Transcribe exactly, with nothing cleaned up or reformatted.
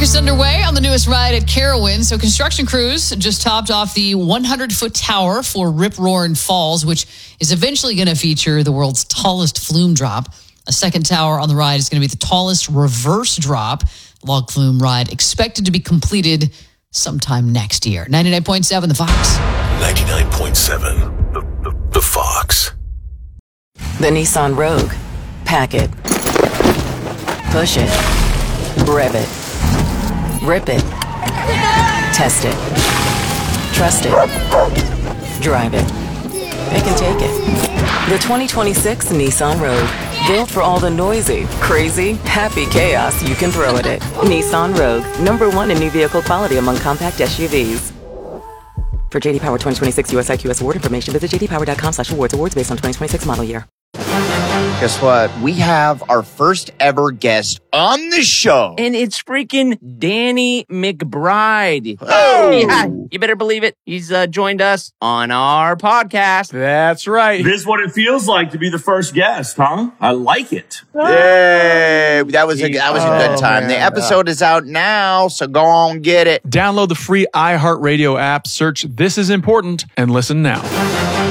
is underway on the newest ride at Carowinds. So construction crews just topped off the one hundred foot tower for Rip Roarin' Falls, which is eventually going to feature the world's tallest flume drop. A second tower on the ride is going to be the tallest reverse drop. Log flume ride expected to be completed sometime next year. ninety-nine point seven, The Fox. ninety-nine point seven, the, the, the Fox. The Nissan Rogue. Pack it. Push it. Rev it. Rip it. Test it. Trust it. Drive it. Pick and take it. The twenty twenty-six Nissan Rogue. Built for all the noisy, crazy, happy chaos you can throw at it. Nissan Rogue. Number one in new vehicle quality among compact S U Vs. For J D Power twenty twenty-six U S I Q S award information, visit j d power dot com slash awards. Awards based on twenty twenty-six model year. Guess what? We have our first ever guest on the show. And it's freaking Danny McBride. Oh! Yeah, you better believe it. He's uh, joined us on our podcast. That's right. This is what it feels like to be the first guest, huh? I like it. Yay! That was a that was a good Oh, time. man. The episode is out now, so go on get it. Download the free iHeartRadio app, search This Is Important, and listen now.